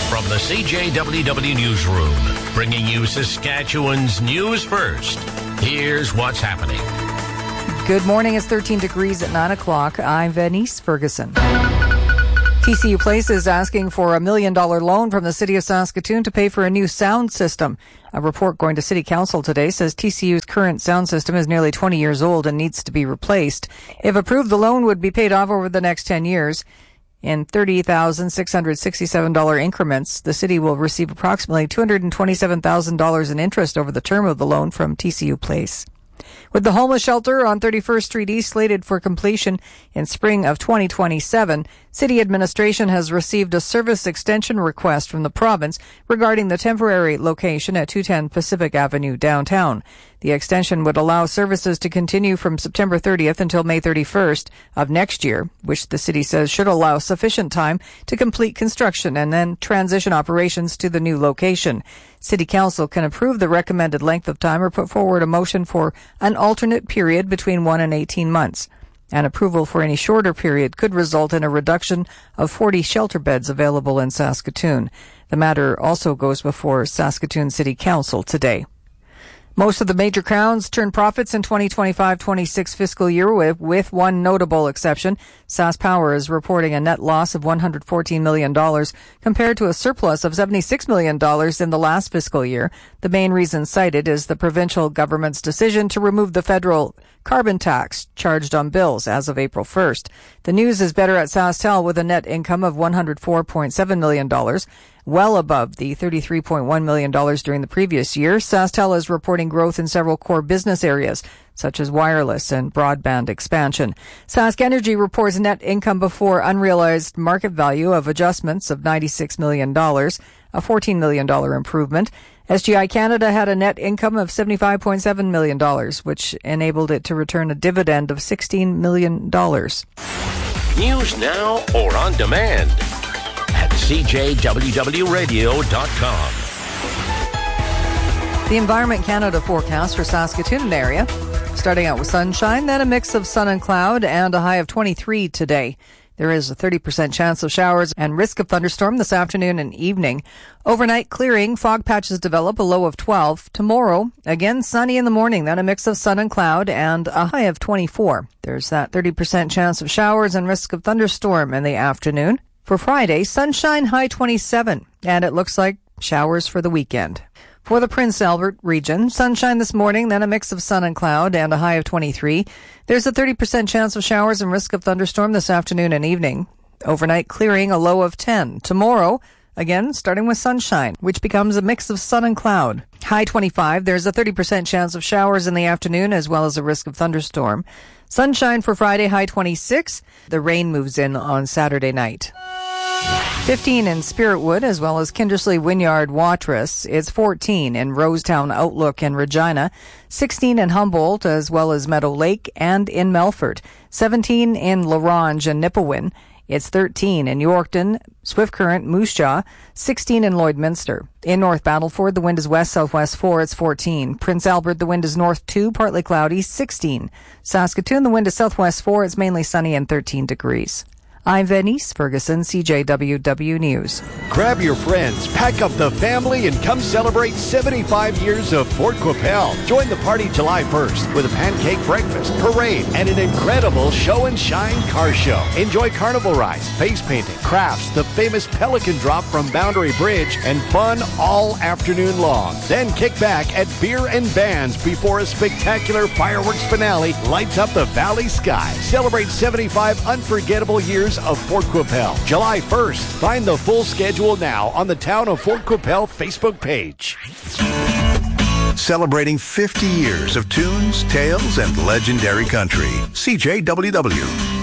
From the CJWW Newsroom, bringing you Saskatchewan's news first. Here's what's happening. Good morning. It's 13 degrees at 9 o'clock. I'm Venice Ferguson. TCU Place is asking for a $1 million loan from the City of Saskatoon to pay for a new sound system. A report going to City Council today says TCU's current sound system is nearly 20 years old and needs to be replaced. If approved, the loan would be paid off over the next 10 years. In $30,667 increments, the city will receive approximately $227,000 in interest over the term of the loan from TCU Place. With the homeless shelter on 31st Street East slated for completion in spring of 2027, City Administration has received a service extension request from the province regarding the temporary location at 210 Pacific Avenue downtown. The extension would allow services to continue from September 30th until May 31st of next year, which the city says should allow sufficient time to complete construction and then transition operations to the new location. City Council can approve the recommended length of time or put forward a motion for an alternate period between 1 and 18 months. An approval for any shorter period could result in a reduction of 40 shelter beds available in Saskatoon. The matter also goes before Saskatoon City Council today. Most of the major crowns turned profits in 2025-26 fiscal year with one notable exception. SaskPower is reporting a net loss of $114 million compared to a surplus of $76 million in the last fiscal year. The main reason cited is the provincial government's decision to remove the federal carbon tax charged on bills as of April 1st. The news is better at SaskTel with a net income of $104.7 million, well above the $33.1 million during the previous year. SaskTel is reporting growth in several core business areas, such as wireless and broadband expansion. Sask Energy reports net income before unrealized market value of adjustments of $96 million, a $14 million improvement. SGI Canada had a net income of $75.7 million, which enabled it to return a dividend of $16 million. News now or on demand at CJWWradio.com. The Environment Canada forecast for Saskatoon and area, starting out with sunshine, then a mix of sun and cloud, and a high of 23 today. There is a 30% chance of showers and risk of thunderstorm this afternoon and evening. Overnight clearing, fog patches develop, a low of 12. Tomorrow, again sunny in the morning, then a mix of sun and cloud, and a high of 24. There's that 30% chance of showers and risk of thunderstorm in the afternoon. For Friday, sunshine, high 27, and it looks like showers for the weekend. For the Prince Albert region, sunshine this morning, then a mix of sun and cloud, and a high of 23. There's a 30% chance of showers and risk of thunderstorm this afternoon and evening. Overnight clearing, a low of 10. Tomorrow, again, starting with sunshine, which becomes a mix of sun and cloud. High 25. There's a 30% chance of showers in the afternoon, as well as a risk of thunderstorm. Sunshine for Friday, high 26. The rain moves in on Saturday night. 15 in Spiritwood, as well as Kindersley Wynyard Watrous. It's 14 in Rosetown Outlook and Regina. 16 in Humboldt, as well as Meadow Lake and in Melfort. 17 in La Ronge and Nipawin. It's 13 in Yorkton, Swift Current, Moose Jaw. 16 in Lloydminster. In North Battleford, the wind is west-southwest 4. It's 14. Prince Albert, the wind is north 2, partly cloudy, 16. Saskatoon, the wind is southwest 4. It's mainly sunny and 13 degrees. I'm Venice Ferguson, CJWW News. Grab your friends, pack up the family, and come celebrate 75 years of Fort Qu'Appelle. Join the party July 1st with a pancake breakfast, parade, and an incredible show and shine car show. Enjoy carnival rides, face painting, crafts, the famous Pelican Drop from Boundary Bridge, and fun all afternoon long. Then kick back at Beer and Bands before a spectacular fireworks finale lights up the valley sky. Celebrate 75 unforgettable years of Fort Qu'Appelle, July 1st. Find the full schedule now on the Town of Fort Qu'Appelle Facebook page. Celebrating 50 years of tunes, tales, and legendary country. CJWW.